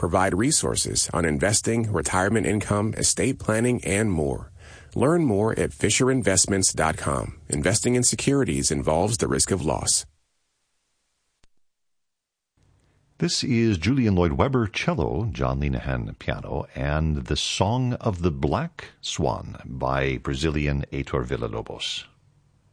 provide resources on investing, retirement income, estate planning, and more. Learn more at FisherInvestments.com. Investing in securities involves the risk of loss. This is Julian Lloyd Webber, cello, John Linehan, piano, and the Song of the Black Swan by Brazilian Heitor Villa-Lobos.